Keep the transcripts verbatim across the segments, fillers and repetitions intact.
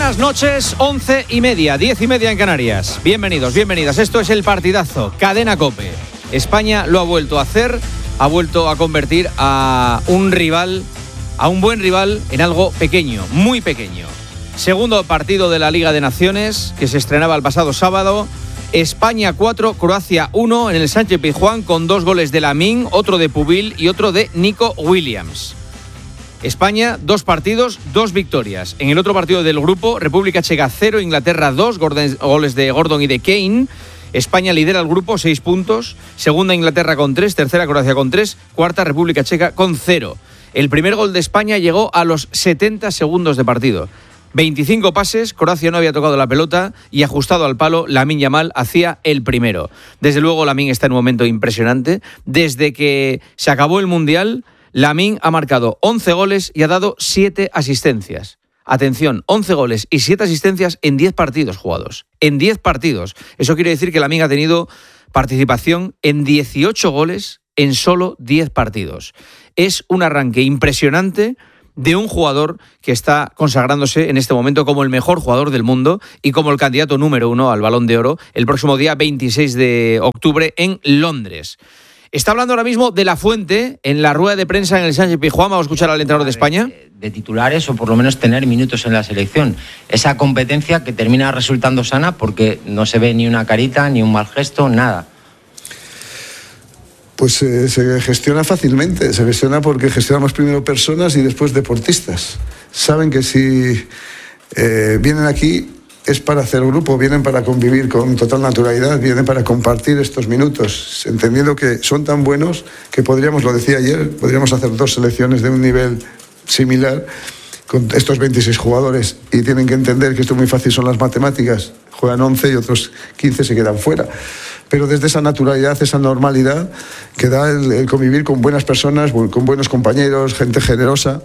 buenas noches, once y media, diez y media en Canarias. Bienvenidos, bienvenidas. Esto es el partidazo, Cadena COPE. España lo ha vuelto a hacer, ha vuelto a convertir a un rival, a un buen rival, en algo pequeño, muy pequeño. Segundo partido de la Liga de Naciones, que se estrenaba el pasado sábado. España cuatro, Croacia uno en el Sánchez Pizjuán, con dos goles de Lamine, otro de Pubil y otro de Nico Williams. España, dos partidos, dos victorias. En el otro partido del grupo, República Checa cero, Inglaterra dos, goles de Gordon y de Kane. España lidera el grupo, seis puntos. Segunda Inglaterra con tres, tercera Croacia con tres, cuarta República Checa con cero. El primer gol de España llegó a los setenta segundos de partido. veinticinco pases, Croacia no había tocado la pelota y ajustado al palo, Lamine Yamal hacía el primero. Desde luego Lamine está en un momento impresionante. Desde que se acabó el Mundial, Lamine ha marcado once goles y ha dado siete asistencias. Atención, once goles y siete asistencias en diez partidos jugados. En diez partidos. Eso quiere decir que Lamine ha tenido participación en dieciocho goles en solo diez partidos. Es un arranque impresionante de un jugador que está consagrándose en este momento como el mejor jugador del mundo y como el candidato número uno al Balón de Oro el próximo día veintiséis de octubre en Londres. Está hablando ahora mismo de La Fuente en la rueda de prensa en el Sánchez Pizjuán. Vamos a escuchar al entrenador de España. De, de titulares o por lo menos tener minutos en la selección. Esa competencia que termina resultando sana porque no se ve ni una carita, ni un mal gesto, nada. Pues eh, se gestiona fácilmente, se gestiona porque gestionamos primero personas y después deportistas. Saben que si eh, vienen aquí es para hacer grupo, vienen para convivir con total naturalidad, vienen para compartir estos minutos, entendiendo que son tan buenos que podríamos, lo decía ayer, podríamos hacer dos selecciones de un nivel similar con estos veintiséis jugadores y tienen que entender que esto es muy fácil, son las matemáticas, juegan once y otros quince se quedan fuera. Pero desde esa naturalidad, esa normalidad que da el, el convivir con buenas personas, con buenos compañeros, gente generosa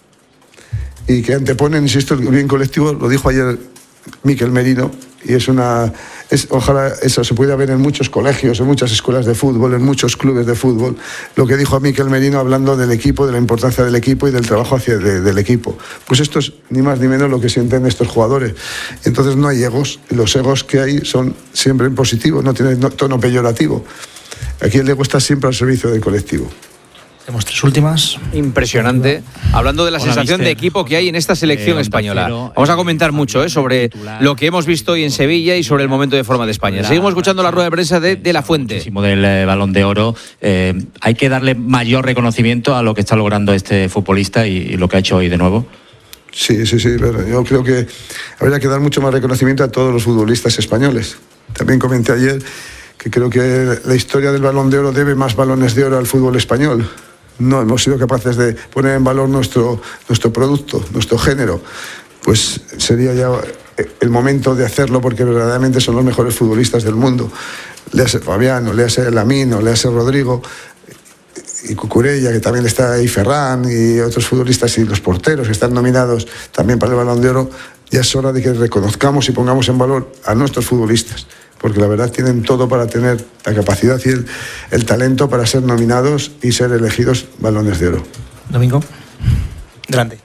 y que anteponen, insisto, el bien colectivo, lo dijo ayer Mikel Merino, y es una es, ojalá eso se pueda ver en muchos colegios, en muchas escuelas de fútbol, en muchos clubes de fútbol, lo que dijo a Mikel Merino hablando del equipo, de la importancia del equipo y del trabajo hacia de, del equipo. Pues esto es ni más ni menos lo que sienten estos jugadores. Entonces no hay egos, los egos que hay son siempre en positivo, no tienen tono peyorativo. Aquí el ego está siempre al servicio del colectivo. Tenemos tres últimas. Impresionante. Hablando de la Hola, sensación mister. de equipo que hay en esta selección eh, española. Cero, Vamos a comentar mucho eh, sobre lo que hemos visto hoy en Sevilla y sobre el momento de forma de España. Seguimos escuchando la rueda de prensa de, de La Fuente. Del eh, Balón de Oro. Eh, hay que darle mayor reconocimiento a lo que está logrando este futbolista y, y lo que ha hecho hoy de nuevo. Sí, sí, sí. Pero yo creo que habría que dar mucho más reconocimiento a todos los futbolistas españoles. También comenté ayer que creo que la historia del Balón de Oro debe más balones de oro al fútbol español. No hemos sido capaces de poner en valor nuestro, nuestro producto, nuestro género. Pues sería ya el momento de hacerlo porque verdaderamente son los mejores futbolistas del mundo. Léase Fabiano, léase Lamine, léase Rodrigo y Cucurella, que también está ahí, Ferran y otros futbolistas y los porteros que están nominados también para el Balón de Oro. Ya es hora de que reconozcamos y pongamos en valor a nuestros futbolistas, porque la verdad tienen todo para tener la capacidad y el, el talento para ser nominados y ser elegidos Balones de Oro. Domingo, delante.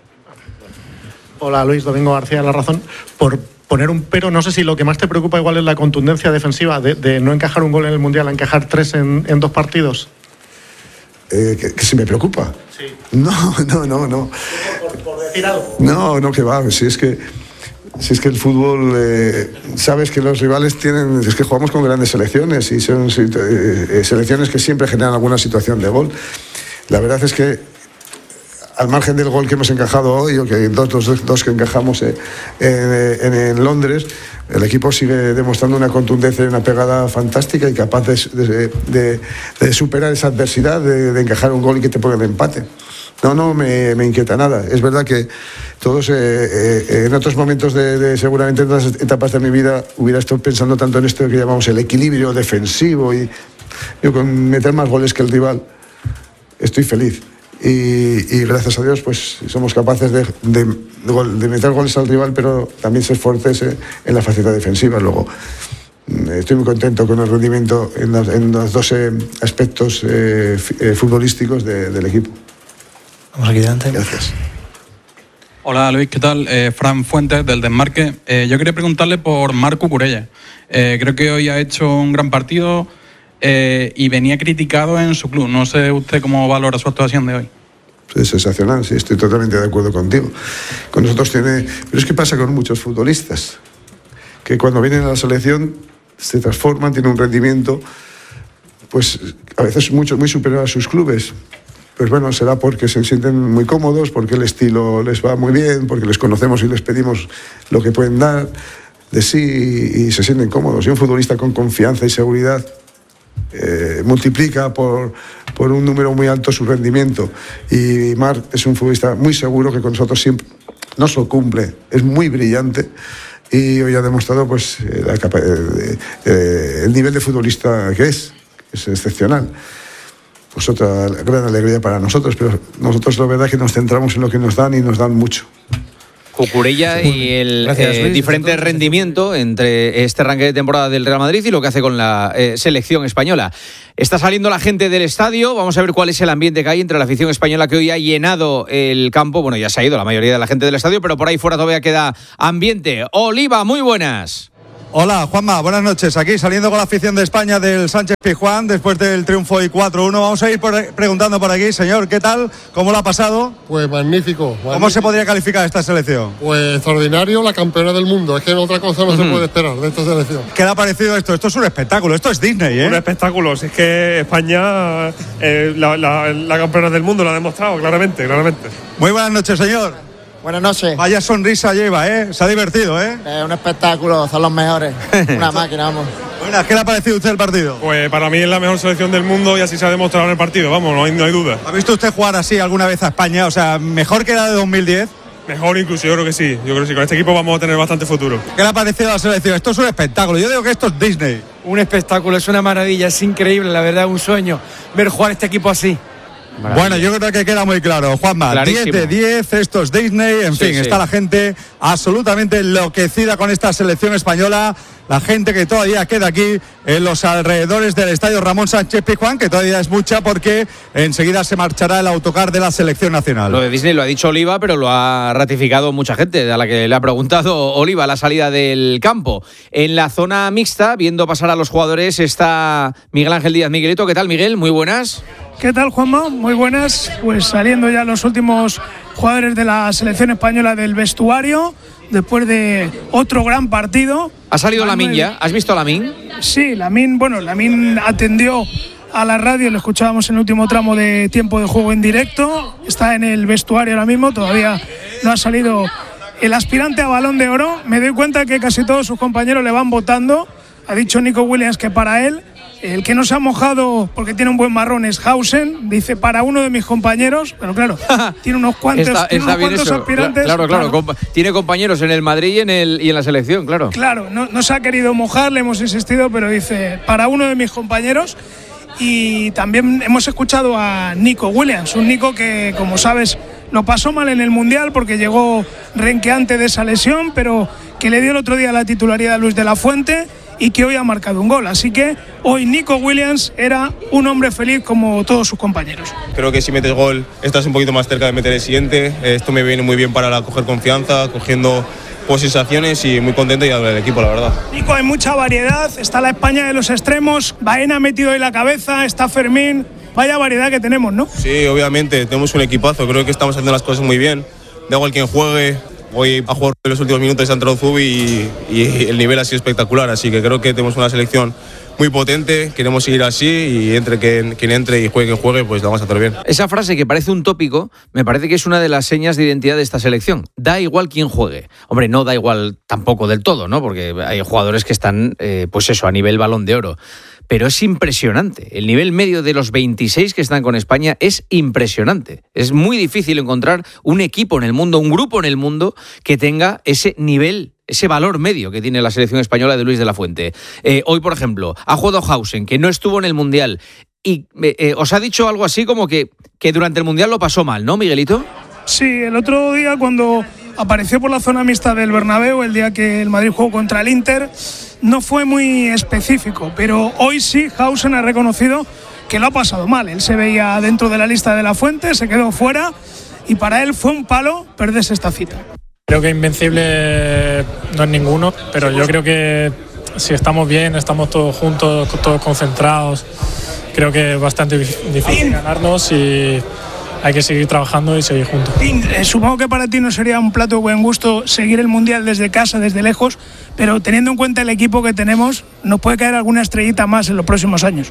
Hola Luis, Domingo García, La Razón. Por poner un pero, no sé si lo que más te preocupa igual es la contundencia defensiva de, de no encajar un gol en el Mundial, a encajar tres en, en dos partidos. Eh, que, que si me preocupa. Sí. No, no, no, no. Por, por decir algo. No, no, que va, si es que... Si es que el fútbol, eh, sabes que los rivales tienen, es que jugamos con grandes selecciones y son eh, selecciones que siempre generan alguna situación de gol. La verdad es que al margen del gol que hemos encajado hoy, o que dos, dos, dos que encajamos eh, en, en, en Londres, el equipo sigue demostrando una contundencia y una pegada fantástica y capaz de, de, de, de superar esa adversidad, de, de encajar un gol y que te ponga el empate. No, no me, me inquieta nada. Es verdad que todos eh, eh, en otros momentos de, de seguramente en otras etapas de mi vida hubiera estado pensando tanto en esto que llamamos el equilibrio defensivo y yo con meter más goles que el rival estoy feliz. Y, y gracias a Dios pues somos capaces de, de, de meter goles al rival, pero también ser fuertes en la faceta defensiva. Luego estoy muy contento con el rendimiento en, las, en los dos eh, aspectos eh, f- eh, futbolísticos de, del equipo. Vamos aquí delante. Gracias. Hola Luis, ¿qué tal? Eh, Fran Fuentes del Desmarque. Eh, yo quería preguntarle por Marc Cucurella. Eh, creo que hoy ha hecho un gran partido eh, y venía criticado en su club. No sé usted cómo valora su actuación de hoy. Es sensacional, sí, estoy totalmente de acuerdo contigo. Con nosotros tiene... Pero es que pasa con muchos futbolistas, que cuando vienen a la selección se transforman, tienen un rendimiento, pues a veces mucho, muy superior a sus clubes. Pues bueno, será porque se sienten muy cómodos, porque el estilo les va muy bien, porque les conocemos y les pedimos lo que pueden dar de sí y se sienten cómodos. Y un futbolista con confianza y seguridad eh, multiplica por, por un número muy alto su rendimiento. Y Marc es un futbolista muy seguro que con nosotros siempre no solo cumple, es muy brillante y hoy ha demostrado pues, la capa- eh, eh, el nivel de futbolista que es, que es excepcional. Pues otra gran alegría para nosotros, pero nosotros la verdad es que nos centramos en lo que nos dan y nos dan mucho. Cucurella y el Gracias, eh, Luis. diferente rendimiento entre este arranque de temporada del Real Madrid y lo que hace con la eh, selección española. Está saliendo la gente del estadio, vamos a ver cuál es el ambiente que hay entre la afición española que hoy ha llenado el campo. Bueno, ya se ha ido la mayoría de la gente del estadio, pero por ahí fuera todavía queda ambiente. Oliva, muy buenas. Hola Juanma, buenas noches. Aquí saliendo con la afición de España del Sánchez Pizjuán después del triunfo hoy cuatro uno. Vamos a ir por, preguntando por aquí, señor, ¿qué tal? ¿Cómo lo ha pasado? Pues magnífico, magnífico. ¿Cómo se podría calificar esta selección? Pues extraordinario, la campeona del mundo. Es que en otra cosa no uh-huh. se puede esperar de esta selección. ¿Qué le ha parecido esto? Esto es un espectáculo, esto es Disney, ¿eh? Un espectáculo, si es que España, eh, la, la, la campeona del mundo lo ha demostrado, claramente, claramente. Muy buenas noches, señor. Buenas noches. Vaya sonrisa lleva, ¿eh? Se ha divertido, ¿eh? Es un espectáculo, son los mejores. Una máquina, vamos. Buenas, ¿qué le ha parecido a usted el partido? Pues para mí es la mejor selección del mundo y así se ha demostrado en el partido, vamos, no hay, no hay duda. ¿Ha visto usted jugar así alguna vez a España? O sea, ¿mejor que la de dos mil diez? Mejor incluso, yo creo que sí. Yo creo que sí, con este equipo vamos a tener bastante futuro. ¿Qué le ha parecido a la selección? Esto es un espectáculo, yo digo que esto es Disney. Un espectáculo, es una maravilla, es increíble, la verdad, es un sueño ver jugar este equipo así. Maravilla. Bueno, yo creo que queda muy claro, Juanma, diez de diez, esto es Disney, en sí, fin, sí. Está la gente absolutamente enloquecida con esta selección española, la gente que todavía queda aquí en los alrededores del estadio Ramón Sánchez Pizjuán, que todavía es mucha porque enseguida se marchará el autocar de la selección nacional. Lo de Disney lo ha dicho Oliva, pero lo ha ratificado mucha gente, a la que le ha preguntado Oliva la salida del campo. En la zona mixta, viendo pasar a los jugadores, está Miguel Ángel Díaz. Miguelito, ¿qué tal, Miguel? Muy buenas. ¿Qué tal, Juanma? Muy buenas. Pues saliendo ya los últimos jugadores de la selección española del vestuario, después de otro gran partido. ¿Ha salido Lamine ya? ¿Has visto a Lamine? Sí, Lamine, bueno, Lamine atendió a la radio, lo escuchábamos en el último tramo de tiempo de juego en directo. Está en el vestuario ahora mismo, todavía no ha salido el aspirante a Balón de Oro. Me doy cuenta que casi todos sus compañeros le van votando. Ha dicho Nico Williams que para él, el que no se ha mojado porque tiene un buen marrón es Hausen, dice para uno de mis compañeros, pero claro, tiene unos cuantos, está, tiene está unos cuantos eso. aspirantes. Claro, claro, claro. Compa- tiene compañeros en el Madrid y en, el, y en la selección, claro. Claro, no, no se ha querido mojar, le hemos insistido, pero dice para uno de mis compañeros. Y también hemos escuchado a Nico Williams, un Nico que, como sabes, lo pasó mal en el Mundial porque llegó renqueante de esa lesión, pero que le dio el otro día la titularidad a Luis de la Fuente y que hoy ha marcado un gol. Así que hoy Nico Williams era un hombre feliz como todos sus compañeros. Creo que si metes gol estás un poquito más cerca de meter el siguiente. Esto me viene muy bien para coger confianza, cogiendo pues, sensaciones y muy contento y del equipo, la verdad. Nico, hay mucha variedad, está la España de los extremos, Baena ha metido ahí la cabeza, está Fermín, vaya variedad que tenemos, ¿no? Sí, obviamente, tenemos un equipazo, creo que estamos haciendo las cosas muy bien, da igual quien juegue. Hoy ha jugado en los últimos minutos ha entrado Zubi y, y el nivel ha sido espectacular, así que creo que tenemos una selección muy potente, queremos seguir así y entre quien, quien entre y juegue quien juegue, pues la vamos a hacer bien. Esa frase que parece un tópico, me parece que es una de las señas de identidad de esta selección. Da igual quien juegue. Hombre, no da igual tampoco del todo, ¿no? Porque hay jugadores que están, eh, pues eso, a nivel Balón de Oro. Pero es impresionante. El nivel medio de los veintiséis que están con España es impresionante. Es muy difícil encontrar un equipo en el mundo, un grupo en el mundo que tenga ese nivel, ese valor medio que tiene la selección española de Luis de la Fuente. Eh, hoy, por ejemplo, ha jugado Hausen, que no estuvo en el Mundial. Y eh, os ha dicho algo así como que, que durante el Mundial lo pasó mal, ¿no, Miguelito? Sí, el otro día cuando apareció por la zona mixta del Bernabéu, el día que el Madrid jugó contra el Inter, no fue muy específico, pero hoy sí Hausen ha reconocido que lo ha pasado mal. Él se veía dentro de la lista de la Fuente, se quedó fuera y para él fue un palo perderse esta cita. Creo que invencible no es ninguno, pero yo creo que si estamos bien, estamos todos juntos, todos concentrados, creo que es bastante difícil ganarnos y hay que seguir trabajando y seguir juntos. Eh, supongo que para ti no sería un plato de buen gusto seguir el Mundial desde casa, desde lejos, pero teniendo en cuenta el equipo que tenemos, nos puede caer alguna estrellita más en los próximos años.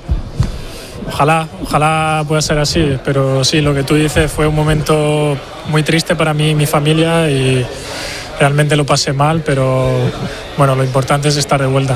Ojalá, ojalá pueda ser así, pero sí, lo que tú dices fue un momento muy triste para mí y mi familia y realmente lo pasé mal, pero bueno, lo importante es estar de vuelta.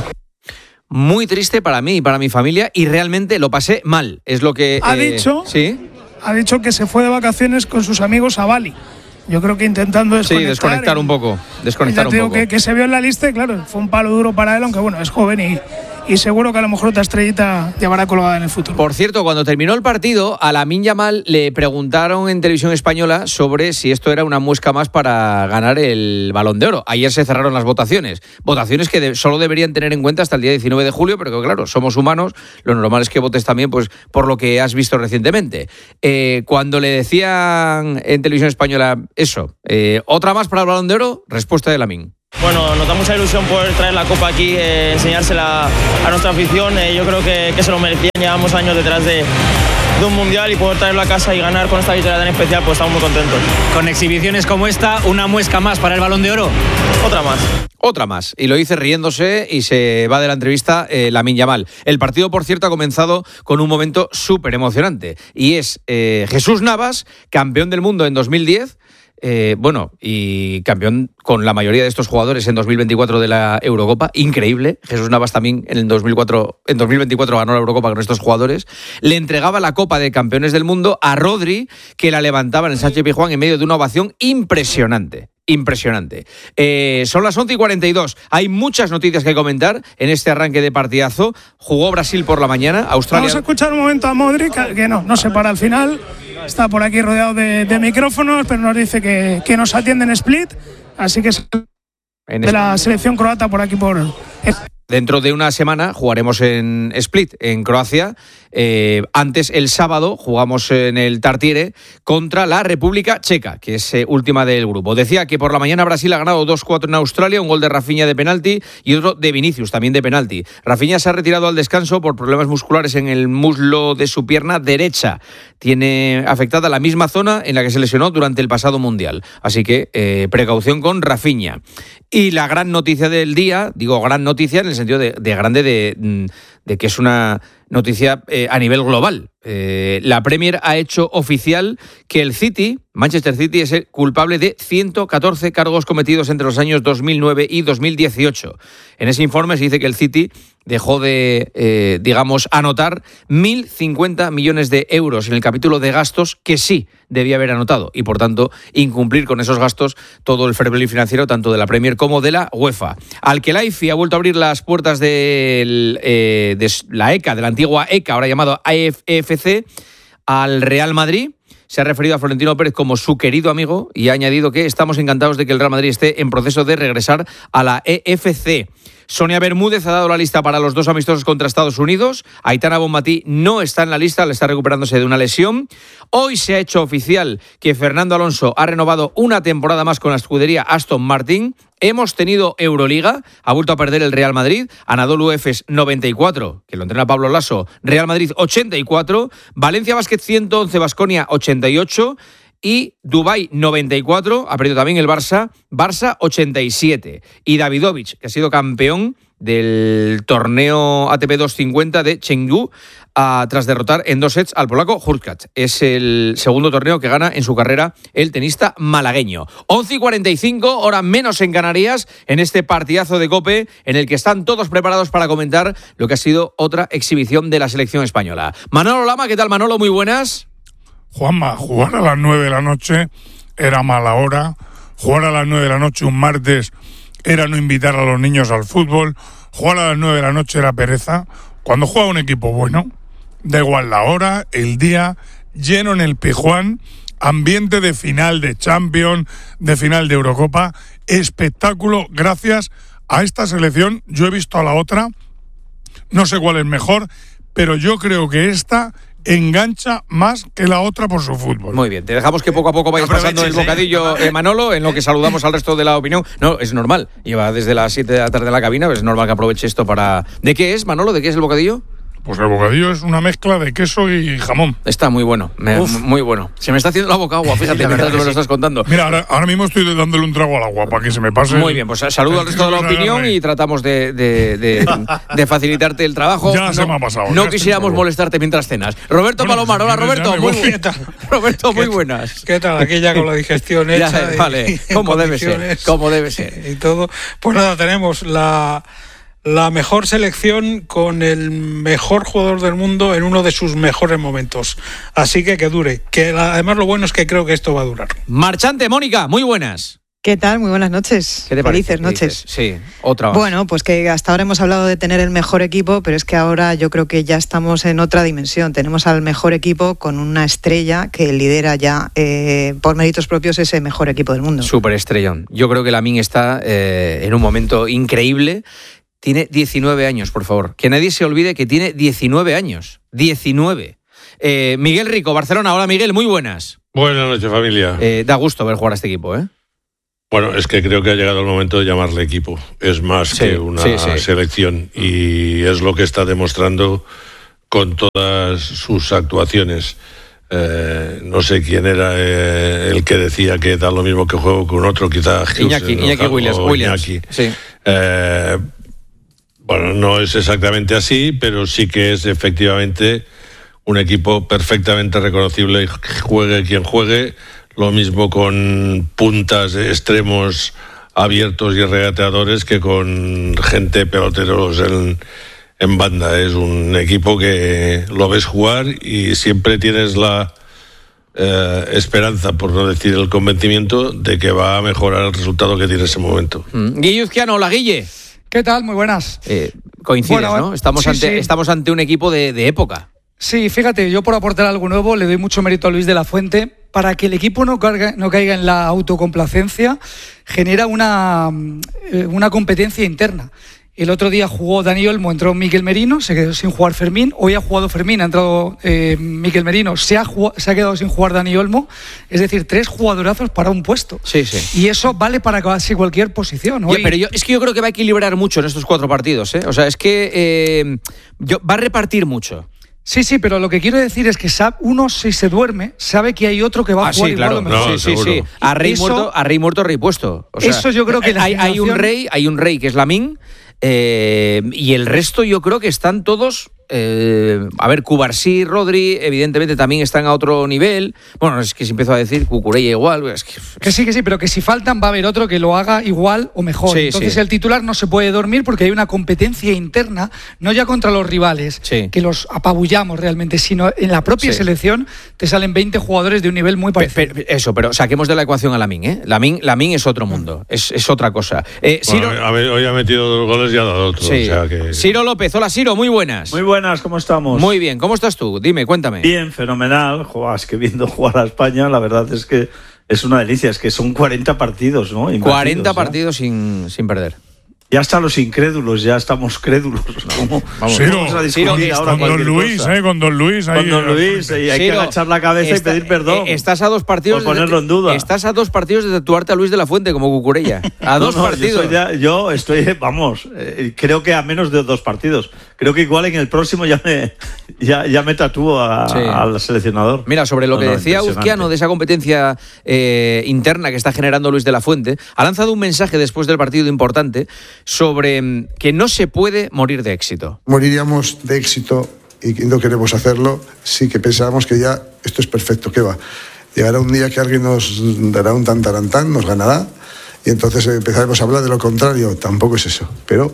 Muy triste para mí y para mi familia y realmente lo pasé mal, es lo que... Ha eh, dicho, ¿sí? Ha dicho que se fue de vacaciones con sus amigos a Bali. Yo creo que intentando desconectar. Sí, desconectar y, un poco, desconectar ya te digo un poco. Que, que se vio en la lista y claro, fue un palo duro para él, aunque bueno, es joven y, y seguro que a lo mejor otra estrellita llevará colgada en el futuro. Por cierto, cuando terminó el partido, a Lamine Yamal le preguntaron en televisión española sobre si esto era una muesca más para ganar el Balón de Oro. Ayer se cerraron las votaciones, votaciones que de, solo deberían tener en cuenta hasta el día diecinueve de julio, pero que claro, somos humanos, lo normal es que votes también pues por lo que has visto recientemente. Eh, cuando le decían en televisión española eso, eh, ¿otra más para el Balón de Oro? Respuesta de Lamine. Bueno, nos da mucha ilusión poder traer la Copa aquí, eh, enseñársela a nuestra afición. Eh, yo creo que, que se lo merecían. Llevamos años detrás de, de un Mundial y poder traerlo a casa y ganar con esta victoria tan especial, pues estamos muy contentos. Con exhibiciones como esta, ¿una muesca más para el Balón de Oro? Otra más. Otra más. Y lo dice riéndose y se va de la entrevista eh, Lamine Yamal. El partido, por cierto, ha comenzado con un momento súper emocionante. Y es eh, Jesús Navas, campeón del mundo en dos mil diez. Eh, bueno, y campeón con la mayoría de estos jugadores en dos mil veinticuatro de la Eurocopa, increíble. Jesús Navas también en el dos mil cuatro, en dos mil veinticuatro ganó la Eurocopa con estos jugadores. Le entregaba la Copa de Campeones del Mundo a Rodri, que la levantaba en el Sánchez Pizjuán en medio de una ovación impresionante. Impresionante. Eh, son las once y cuarenta y dos. Hay muchas noticias que comentar en este arranque de partidazo. Jugó Brasil por la mañana, Australia... Vamos a escuchar un momento a Modric, que no, no se para al final. Está por aquí rodeado de, de micrófonos, pero nos dice que, que nos atiende en Split. Así que es de la selección croata por aquí por... Dentro de una semana jugaremos en Split, en Croacia. Eh, antes, el sábado, jugamos en el Tartiere contra la República Checa, que es eh, última del grupo. Decía que por la mañana Brasil ha ganado dos cuatro en Australia, un gol de Rafinha de penalti y otro de Vinicius, también de penalti. Rafinha se ha retirado al descanso por problemas musculares en el muslo de su pierna derecha. Tiene afectada la misma zona en la que se lesionó durante el pasado Mundial. Así que eh, precaución con Rafinha. Y la gran noticia del día, digo gran noticia en el sentido de, de grande de, de que es una noticia eh, a nivel global. Eh, la Premier ha hecho oficial que el City, Manchester City, es el culpable de ciento catorce cargos cometidos entre los años dos mil nueve y dos mil dieciocho. En ese informe se dice que el City dejó de, eh, digamos, anotar mil cincuenta millones de euros en el capítulo de gastos que sí debía haber anotado y, por tanto, incumplir con esos gastos todo el fair play financiero, tanto de la Premier como de la UEFA. Al-Khelaifi ha vuelto a abrir las puertas de, eh, de la E C A, de la antigua E C A, ahora llamado A F C, al Real Madrid. Se ha referido a Florentino Pérez como su querido amigo y ha añadido que estamos encantados de que el Real Madrid esté en proceso de regresar a la E F C. Sonia Bermúdez ha dado la lista para los dos amistosos contra Estados Unidos. Aitana Bonmatí no está en la lista, le está recuperándose de una lesión. Hoy se ha hecho oficial que Fernando Alonso ha renovado una temporada más con la escudería Aston Martin. Hemos tenido Euroliga, ha vuelto a perder el Real Madrid, Anadolu Efes noventa y cuatro, que lo entrena Pablo Lasso, Real Madrid ochenta y cuatro, Valencia Basket ciento once, Baskonia ochenta y ocho y Dubái noventa y cuatro, ha perdido también el Barça, Barça ochenta y siete. Y Davidovich, que ha sido campeón del torneo A T P doscientos cincuenta de Chengdu, a, tras derrotar en dos sets al polaco Hurkacz. Es el segundo torneo que gana en su carrera el tenista malagueño. once y cuarenta y cinco, hora menos en Canarias, en este partidazo de COPE, en el que están todos preparados para comentar lo que ha sido otra exhibición de la selección española. Manolo Lama, ¿qué tal, Manolo? Muy buenas. Juanma, jugar a las nueve de la noche era mala hora, jugar a las nueve de la noche un martes era no invitar a los niños al fútbol, jugar a las nueve de la noche era pereza. Cuando juega un equipo bueno, da igual la hora, el día, lleno en el Pizjuán, ambiente de final de Champions, de final de Eurocopa, espectáculo gracias a esta selección. Yo he visto a la otra, no sé cuál es mejor, pero yo creo que esta engancha más que la otra por su fútbol. Muy bien, te dejamos que poco a poco vayas pasando el bocadillo, eh, Manolo, en lo que saludamos al resto de la opinión. No, es normal, lleva desde las siete de la tarde en la cabina, pues es normal que aproveche esto para... ¿De qué es, Manolo? ¿De qué es el bocadillo? Pues el bocadillo es una mezcla de queso y jamón. Está muy bueno, me, muy bueno. Se me está haciendo la boca agua, fíjate, sí, mientras me lo estás contando. Mira, ahora, ahora mismo estoy dándole un trago al agua para que se me pase. Muy bien, pues saludo al resto de la opinión y tratamos de, de, de, de facilitarte el trabajo. Ya no, se me ha pasado. No quisiéramos molestarte mientras cenas. Roberto bueno, Palomar, hola Roberto, muy, ¿Qué tal? Roberto, muy buenas. ¿Qué tal? Aquí ya con la digestión hecha. Ya, y, vale, y como debe ser, como debe ser. Y todo. Pues nada, tenemos la... La mejor selección con el mejor jugador del mundo en uno de sus mejores momentos. Así que que dure. Que además lo bueno es que creo que esto va a durar. Marchante, Mónica, muy buenas. ¿Qué tal? Muy buenas noches. ¿Qué te Felices parece? noches. Sí, otra más. Bueno, pues que hasta ahora hemos hablado de tener el mejor equipo, pero es que ahora yo creo que ya estamos en otra dimensión. Tenemos al mejor equipo con una estrella que lidera ya eh, por méritos propios ese mejor equipo del mundo. Súper estrellón. Yo creo que Lamine está eh, en un momento increíble. Tiene diecinueve años, por favor. Que nadie se olvide que tiene diecinueve años. diecinueve. Eh, Miguel Rico, Barcelona. Hola, Miguel, muy buenas. Buenas noches, familia. Eh, da gusto ver jugar a este equipo, ¿eh? Bueno, es que creo que ha llegado el momento de llamarle equipo. Es más sí, que una sí, sí. selección. Y es lo que está demostrando con todas sus actuaciones. Eh, no sé quién era eh, el que decía que da lo mismo que juego con otro, quizá Iñaki, Iñaki Williams. Williams. Iñaki. Sí. Eh, Bueno, no es exactamente así, pero sí que es efectivamente un equipo perfectamente reconocible y juegue quien juegue, lo mismo con puntas, extremos abiertos y regateadores que con gente peloteros en, en banda. Es un equipo que lo ves jugar y siempre tienes la eh, esperanza, por no decir el convencimiento, de que va a mejorar el resultado que tiene ese momento. Mm. Guille Uzquiano, hola Guille. ¿Qué tal? Muy buenas. Eh, coincides, bueno, ¿no? Estamos, sí, ante, sí. estamos ante un equipo de, de época. Sí, fíjate, yo por aportar algo nuevo le doy mucho mérito a Luis de la Fuente. Para que el equipo no, carga, no caiga en la autocomplacencia, genera una, una competencia interna. El otro día jugó Dani Olmo, entró Mikel Merino, se quedó sin jugar Fermín. Hoy ha jugado Fermín, ha entrado eh, Mikel Merino, se ha, jugado, se ha quedado sin jugar Dani Olmo. Es decir, tres jugadorazos para un puesto. Sí, sí. Y eso vale para casi cualquier posición. Hoy... Ya, pero yo, es que yo creo que va a equilibrar mucho en estos cuatro partidos, ¿eh? O sea, es que eh, yo, va a repartir mucho. Sí, sí, pero lo que quiero decir es que sabe, uno, si se duerme, sabe que hay otro que va a ah, jugar sí, igual claro. o mejor. No, sí, sí, sí. A rey, eso, muerto, a rey muerto, rey puesto. O sea, eso yo creo que la hay, hay un rey, hay un rey que es Lamine. Eh, y el resto yo creo que están todos eh, a ver, Cubarsí, Rodri evidentemente también están a otro nivel. Bueno, es que si empiezo a decir Cucurella igual, es que... que sí, que sí, pero que si faltan va a haber otro que lo haga igual o mejor. Sí, entonces sí. El titular no se puede dormir porque hay una competencia interna, no ya contra los rivales, sí. que los apabullamos realmente, sino en la propia sí. selección te salen veinte jugadores de un nivel muy parecido. Pe, pe, eso, pero saquemos de la ecuación a Lamine, ¿eh? Lamine, Lamine es otro mundo, mm. es, es otra cosa. Eh, bueno, Ciro... a ver, hoy ha metido dos goles y ha dado otro. Sí. O sea que... Ciro López, hola Ciro, muy buenas. Muy buenas, ¿cómo estamos? Muy bien, ¿cómo estás tú? Dime, cuéntame. Bien, fenomenal. Joder, es que viendo jugar a España, la verdad es que es una delicia. Es que son cuarenta partidos, ¿no? Invertidos, cuarenta partidos sin, sin perder. Ya hasta los incrédulos, ya estamos crédulos. ¿Cómo, vamos, Ciro, vamos a discutir ahora con Don Luis, eh, con Don Luis. Ahí, con Don Luis, y hay Ciro, que agachar la cabeza está, y pedir perdón. Eh, estás a dos partidos por ponerlo de, en duda. Estás a dos partidos de tatuarte a Luis de la Fuente como Cucurella. A dos no, no, partidos. Yo, ya, yo estoy, vamos, eh, creo que a menos de dos partidos. Creo que igual en el próximo ya me, ya, ya me tatúo a, sí. al seleccionador. Mira, sobre lo no, que no, decía Uzquiano de esa competencia eh, interna que está generando Luis de la Fuente, ha lanzado un mensaje después del partido importante sobre que no se puede morir de éxito. Moriríamos de éxito y no queremos hacerlo, sí que pensábamos que ya esto es perfecto, ¿qué va? Llegará un día que alguien nos dará un tantarantán, nos ganará y entonces empezaremos a hablar de lo contrario. Tampoco es eso, pero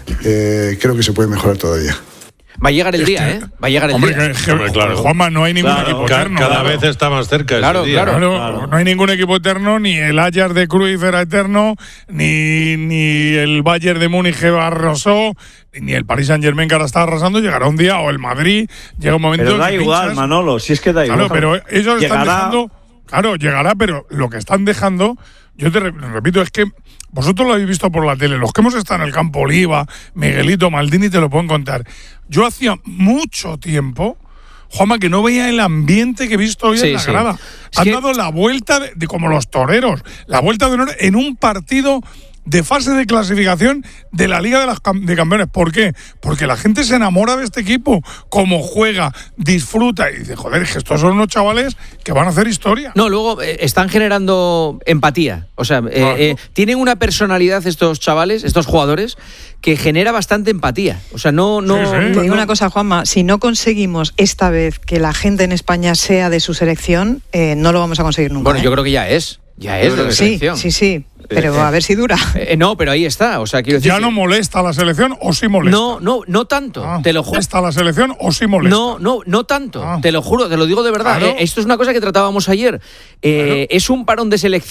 eh, creo que se puede mejorar todavía. Va a llegar el día, ¿eh? Va a llegar el Hombre, día. Que, Hombre, claro. Juanma, no hay ningún claro, equipo ca- eterno. Cada claro. vez está más cerca claro, ese día. Claro, Claro, claro, no hay ningún equipo eterno, ni el Ajax de Cruyff era eterno, ni, ni el Bayern de Múnich que arrasó, ni el Paris Saint-Germain que ahora está arrasando. Llegará un día, o el Madrid, llega un momento... Pero da igual, pinchas. Manolo, si es que da igual. Claro, pero ellos llegará... están dejando... Claro, llegará, pero lo que están dejando, yo te repito, es que vosotros lo habéis visto por la tele, los que hemos estado en el campo Oliva, Miguelito, Maldini, te lo pueden contar. Yo hacía mucho tiempo, Juanma, que no veía el ambiente que he visto hoy Sí, en la sí. grada. Es Han que- dado la vuelta, de, de como los toreros, la vuelta de honor en un partido de fase de clasificación de la Liga de, las Cam- de Campeones. ¿Por qué? Porque la gente se enamora de este equipo, cómo juega, disfruta y dice, joder, que estos son unos chavales que van a hacer historia. No, luego eh, están generando empatía. O sea, eh, Claro. eh, tienen una personalidad estos chavales, estos jugadores, que genera bastante empatía. O sea, no... no, Te no- digo una cosa, Juanma, si no conseguimos esta vez que la gente en España sea de su selección, eh, no lo vamos a conseguir nunca. Bueno, ¿eh? yo creo que ya es. Ya es de la Sí, selección. sí, sí, pero a ver si dura. Eh, no, pero ahí está. O sea, quiero decir ¿Ya que- no molesta a la selección o sí molesta? No, no, no tanto. te lo juro. ¿Molesta a la selección o sí molesta? No, no, no tanto. Te lo juro, te lo digo de verdad. Claro. Eh, esto es una cosa que tratábamos ayer. Eh, Es un parón de selección.